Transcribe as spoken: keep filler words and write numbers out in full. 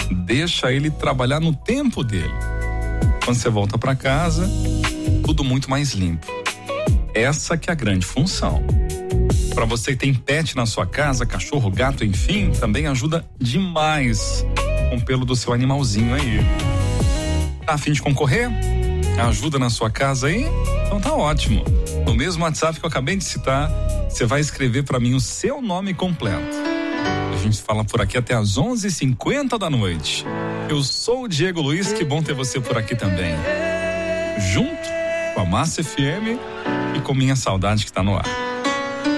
Deixa ele trabalhar no tempo dele. Quando você volta para casa, tudo muito mais limpo. Essa que é a grande função. Para você que tem pet na sua casa, cachorro, gato, enfim, também ajuda demais com o pelo do seu animalzinho aí. Tá a fim de concorrer? Ajuda na sua casa aí? Então tá ótimo. No mesmo WhatsApp que eu acabei de citar, você vai escrever para mim o seu nome completo. A gente fala por aqui até às onze e cinquenta da noite. Eu sou o Diego Luiz, que bom ter você por aqui também. Junto com a Massa F M e com Minha Saudade, que tá no ar.